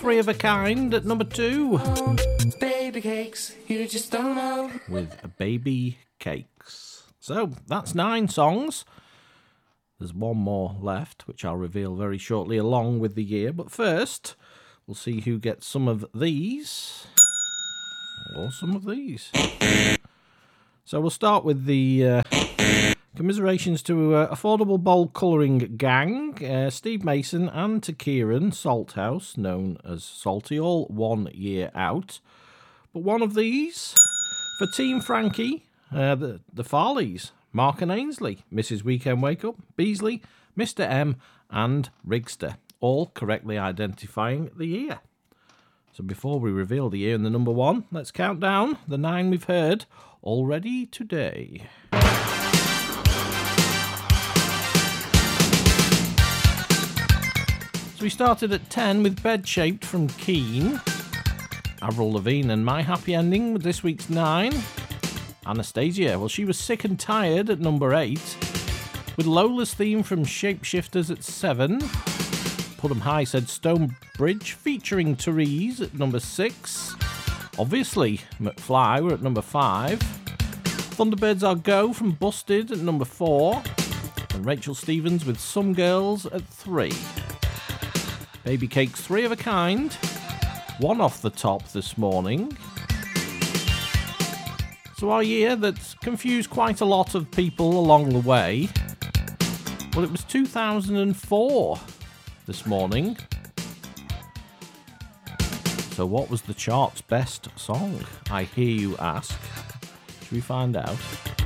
Three of a Kind at number 2. Baby cakes, you just don't know. With Baby Cakes. So, that's 9 songs. There's one more left, which I'll reveal very shortly along with the year. But first, we'll see who gets some of these. Or some of these. So we'll start with the commiserations to Affordable Bowl Colouring Gang, Steve Mason and to Kieran Salthouse, known as Salty, all 1 year out. But one of these for Team Frankie, the Farleys, Mark and Ainsley, Mrs. Weekend Wake Up, Beasley, Mr. M and Rigster, all correctly identifying the year. So before we reveal the year and the number 1, let's count down the 9 we've heard already today. So we started at 10 with Bed Shaped from Keane, Avril Lavigne and My Happy Ending with this week's 9. Anastasia, well, she was Sick and Tired at number 8, with Lola's Theme from Shapeshifters at 7. Put 'em High said Stonebridge featuring Therese at number 6. Obviously, McFly were at number 5. Thunderbirds Are Go from Busted at number 4. And Rachel Stevens with Some Girls at 3. Baby Cakes, Three of a Kind. One off the top this morning. So our year that's confused quite a lot of people along the way. Well, it was 2004 this morning. So what was the chart's best song? I hear you ask. Should we find out?